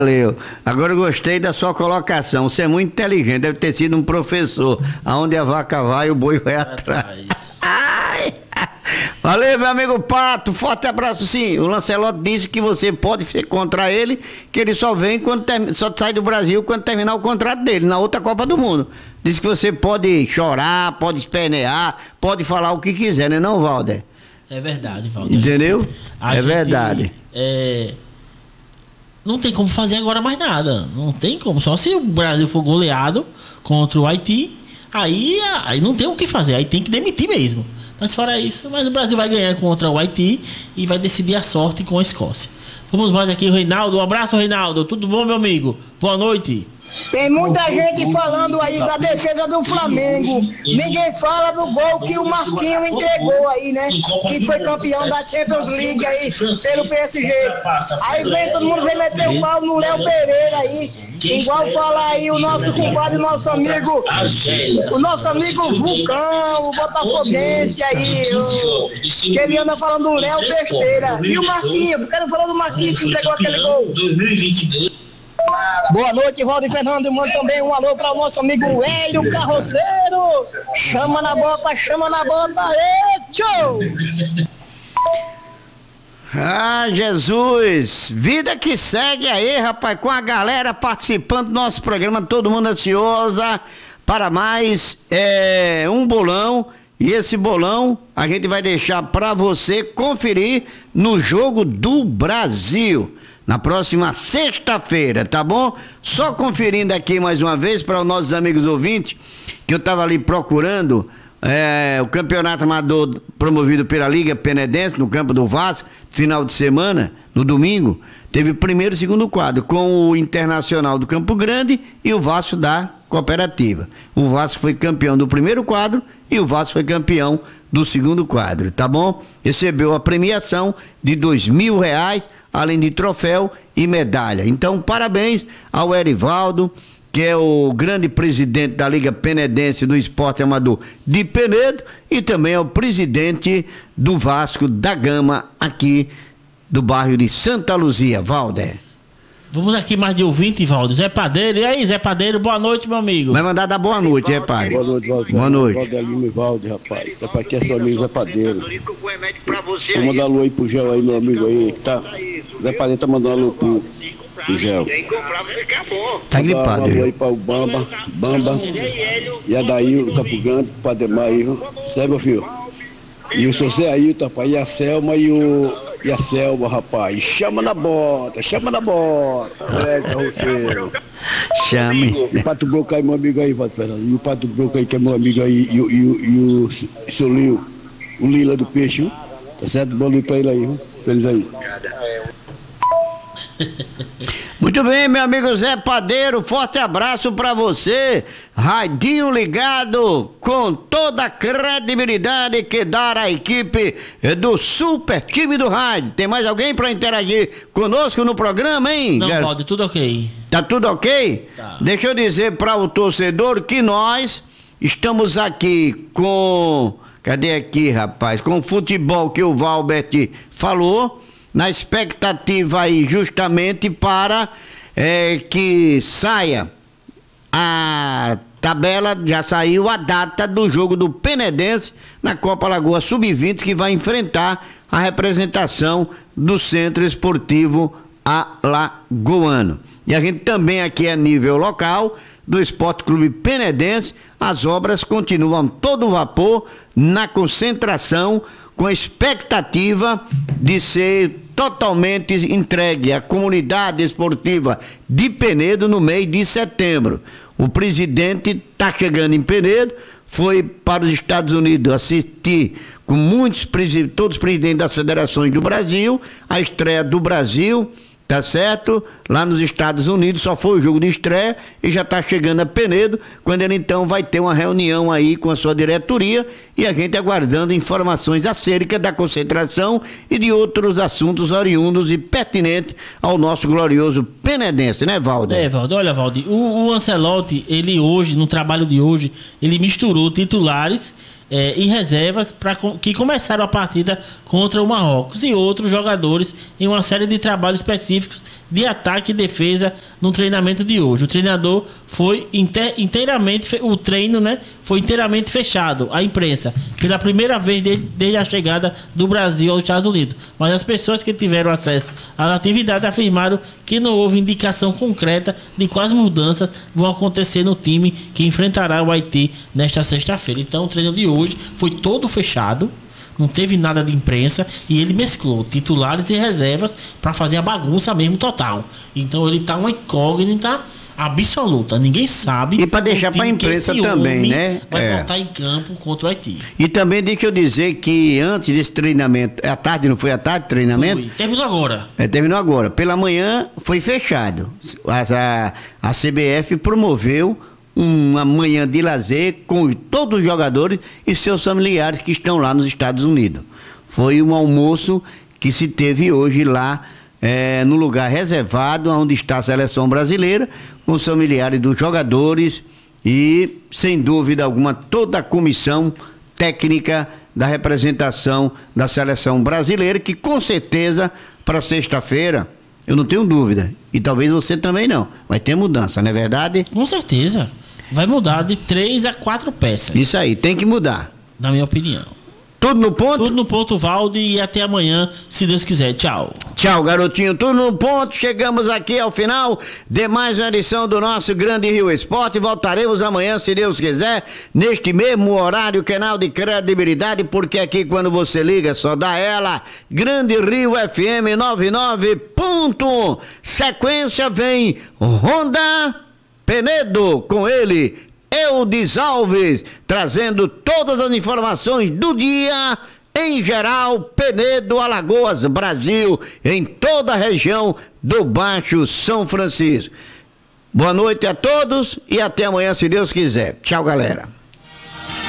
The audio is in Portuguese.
Valeu. Agora eu gostei da sua colocação. Você é muito inteligente, deve ter sido um professor. Aonde a vaca vai, o boi vai atrás. Ai. Valeu, meu amigo Pato. Forte abraço. Sim, o Lancelotti disse que você pode ser contra ele, que ele só vem quando só sai do Brasil quando terminar o contrato dele, na outra Copa do Mundo. Disse que você pode chorar, pode espernear, pode falar o que quiser, né não, Valder? É verdade, Valder. Entendeu? É verdade. Não tem como fazer agora mais nada. Não tem como. Só se o Brasil for goleado contra o Haiti, aí não tem o que fazer. Aí tem que demitir mesmo. Mas fora isso, o Brasil vai ganhar contra o Haiti e vai decidir a sorte com a Escócia. Vamos mais aqui, o Reinaldo. Um abraço, Reinaldo. Tudo bom, meu amigo? Boa noite. Tem muita gente falando aí da defesa do Flamengo. Ninguém fala do gol que o Marquinhos entregou aí, né? Que foi campeão da Champions League aí pelo PSG. Aí vem todo mundo meter o pau no Léo Pereira aí. Igual fala aí o nosso compadre, o nosso amigo Vulcão, o botafoguense aí, que ele anda falando do Léo besteira. E o Marquinhos, porque não falou do Marquinhos que entregou aquele gol. 2022. Boa noite, Valdir Fernando, e manda também um alô para o nosso amigo Hélio Carroceiro. Chama na bota, tchau! Ah, Jesus! Vida que segue aí, rapaz, com a galera participando do nosso programa, todo mundo ansiosa para mais um bolão. E esse bolão a gente vai deixar para você conferir no Jogo do Brasil. Na próxima sexta-feira, tá bom? Só conferindo aqui mais uma vez para os nossos amigos ouvintes, que eu estava ali procurando o campeonato amador promovido pela Liga Penedense, no campo do Vasco, final de semana, no domingo, teve o primeiro e segundo quadro, com o Internacional do Campo Grande e o Vasco da Cooperativa. O Vasco foi campeão do primeiro quadro e o Vasco foi campeão do segundo quadro, tá bom? Recebeu a premiação de R$2.000, além de troféu e medalha. Então, parabéns ao Erivaldo, que é o grande presidente da Liga Penedense do Esporte Amador de Penedo, e também ao presidente do Vasco da Gama, aqui do bairro de Santa Luzia. Valder. Vamos aqui mais de ouvinte, Valdo. Zé Padeiro. E aí, Zé Padeiro, boa noite, meu amigo. Vai mandar dar boa noite, Zé Padeiro. Boa noite, Valdo. Boa noite. Valdelino e Valdo, rapaz. Tá pra aqui é seu amigo Zé Padeiro. Vou mandar alô aí pro Gel aí, meu amigo aí, que tá. Zé Padeiro tá mandando alô pro Gel. Tá gripado. Alô aí para o Bamba. E a daí, o Campo Grande, o Pademar aí, segue, meu filho. E o José aí, rapaz, e a Selma e a Selma, rapaz, chama na bota, carroceiro. Chame. E o Pato Broco aí, meu amigo aí, Valdo Fernando. E o Pato Broco aí, que é meu amigo aí, e o seu Lio, o Lila do Peixe, viu? Tá certo? Bom dia pra ele aí, viu? Feliz aí. Muito bem, meu amigo Zé Padeiro, forte abraço pra você. Radinho ligado com toda a credibilidade que dá a equipe do super time do rádio. Tem mais alguém pra interagir conosco no programa, hein? Não, Valdir, tudo ok. Tá tudo ok? Tá. Deixa eu dizer para o torcedor que nós estamos aqui com... Cadê aqui, rapaz? Com o futebol que o Valbert falou, na expectativa aí justamente para que saia a tabela, já saiu a data do jogo do Penedense na Copa Lagoa Sub-20, que vai enfrentar a representação do Centro Esportivo Alagoano. E a gente também aqui a nível local do Esporte Clube Penedense, as obras continuam todo vapor na concentração, com a expectativa de ser totalmente entregue à comunidade esportiva de Penedo no mês de setembro. O presidente está chegando em Penedo, foi para os Estados Unidos assistir com todos os presidentes das federações do Brasil, a estreia do Brasil, tá certo? Lá nos Estados Unidos só foi o jogo de estreia e já está chegando a Penedo, quando ele então vai ter uma reunião aí com a sua diretoria e a gente aguardando informações acerca da concentração e de outros assuntos oriundos e pertinentes ao nosso glorioso penedense, né, Valdir? Valdir, olha, Valdir, o Ancelotti, ele hoje, no trabalho de hoje, ele misturou titulares e reservas que começaram a partida contra o Marrocos e outros jogadores em uma série de trabalhos específicos de ataque e defesa no treinamento de hoje. O treinador foi inteiramente, o treino, né, foi inteiramente fechado à imprensa, pela primeira vez desde a chegada do Brasil aos Estados Unidos. Mas as pessoas que tiveram acesso à atividade afirmaram que não houve indicação concreta de quais mudanças vão acontecer no time que enfrentará o Haiti nesta sexta-feira. Então o treino de hoje foi todo fechado, não teve nada de imprensa, e ele mesclou titulares e reservas para fazer a bagunça mesmo total. Então ele tá uma incógnita absoluta, ninguém sabe. E para deixar para a imprensa também, né? Vai voltar em campo contra o Haiti. E também deixa eu dizer que antes desse treinamento, à tarde, não foi à tarde treinamento? Foi. Terminou agora. Terminou agora. Pela manhã foi fechado. A CBF promoveu uma manhã de lazer com todos os jogadores e seus familiares que estão lá nos Estados Unidos. Foi um almoço que se teve hoje lá no lugar reservado onde está a seleção brasileira, com os familiares dos jogadores e, sem dúvida alguma, toda a comissão técnica da representação da seleção brasileira, que com certeza para sexta-feira, eu não tenho dúvida, e talvez você também não, vai ter mudança, não é verdade? Com certeza. Vai mudar de 3 a 4 peças. Isso aí, tem que mudar. Na minha opinião. Tudo no ponto? Tudo no ponto, Valde, e até amanhã, se Deus quiser. Tchau. Tchau, garotinho. Tudo no ponto. Chegamos aqui ao final de mais uma edição do nosso Grande Rio Esporte. Voltaremos amanhã, se Deus quiser, neste mesmo horário, canal de credibilidade, porque aqui quando você liga só dá ela. Grande Rio FM 99. Ponto. Sequência vem Honda Penedo, com ele, Eudes Alves, trazendo todas as informações do dia, em geral, Penedo, Alagoas, Brasil, em toda a região do Baixo São Francisco. Boa noite a todos e até amanhã, se Deus quiser. Tchau, galera.